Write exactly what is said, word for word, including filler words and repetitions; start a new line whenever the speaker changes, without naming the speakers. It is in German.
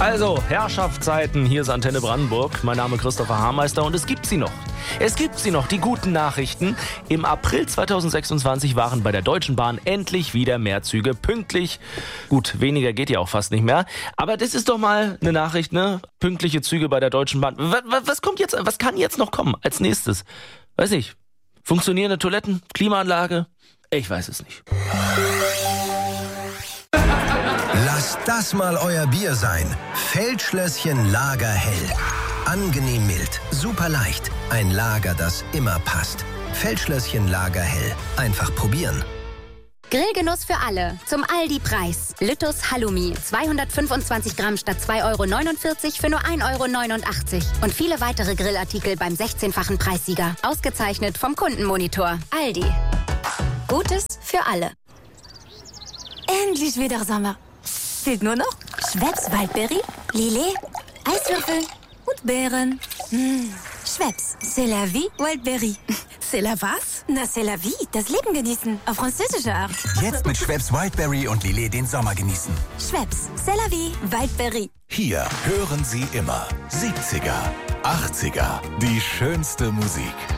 Also, Herrschaftszeiten, hier ist Antenne Brandenburg. Mein Name ist Christopher Haarmeister und es gibt sie noch. Es gibt sie noch, die guten Nachrichten. Im April zweitausendsechsundzwanzig waren bei der Deutschen Bahn endlich wieder mehr Züge pünktlich. Gut, weniger geht ja auch fast nicht mehr. Aber das ist doch mal eine Nachricht, ne? Pünktliche Züge bei der Deutschen Bahn. Was, was kommt jetzt, was kann jetzt noch kommen als nächstes? Weiß ich. Funktionierende Toiletten? Klimaanlage? Ich weiß es nicht.
Lasst das mal euer Bier sein. Feldschlösschen Lagerhell. Angenehm mild, super leicht. Ein Lager, das immer passt. Feldschlösschen Lagerhell. Einfach probieren.
Grillgenuss für alle. Zum Aldi-Preis. Lüttus Halloumi. zweihundertfünfundzwanzig Gramm statt zwei Euro neunundvierzig für nur ein Euro neunundachtzig. Und viele weitere Grillartikel beim sechzehnfachen Preissieger. Ausgezeichnet vom Kundenmonitor. Aldi. Gutes für alle.
Endlich wieder Sommer. Fehlt nur noch Schweppes Waldbeere, Lillet, Eiswürfel und Beeren. Mmh. Schweppes, c'est la vie, Wildberry.
C'est la was?
Na, c'est la vie, das Leben genießen. Auf französische Art.
Jetzt mit Schweppes Wildberry und Lillet den Sommer genießen.
Schweppes, c'est la vie, Wildberry.
Hier hören Sie immer siebziger, achtziger, die schönste Musik.